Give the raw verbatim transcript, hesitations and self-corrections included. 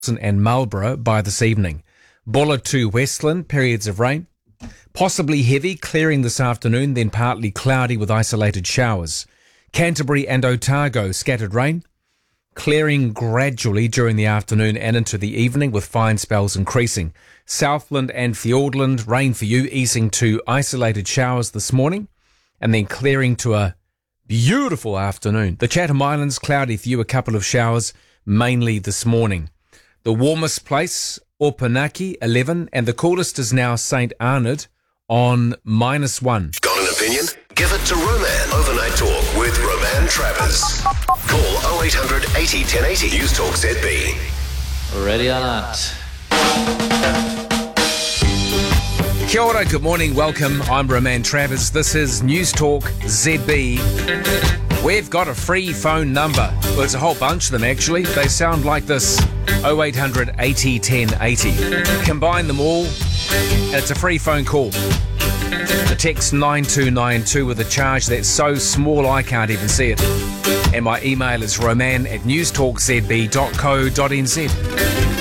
and Marlborough by this evening. Buller to Westland, periods of rain. Possibly heavy, clearing this afternoon, then partly cloudy with isolated showers. Canterbury and Otago, scattered rain. Clearing gradually during the afternoon and into the evening with fine spells increasing. Southland and Fiordland, rain for you, easing to isolated showers this morning and then clearing to a beautiful afternoon. The Chatham Islands, cloudy for you, a couple of showers, mainly this morning. The warmest place, Opunake, eleven, and the coolest is now Saint Arnaud on minus one. Got an opinion? Give it to Roman. Overnight Talk with Roman Travers. Call oh eight hundred eighty ten eighty. News Talk Z B. Ready or not. Kia ora, good morning, welcome. I'm Roman Travers. This is News Talk Z B. We've got a free phone number. Well, it's a whole bunch of them, actually. They sound like this: oh eight hundred eighty ten eighty. Combine them all, and it's a free phone call. The text nine two nine two with a charge that's so small I can't even see it. And my email is roman at newstalkzb dot co dot nz.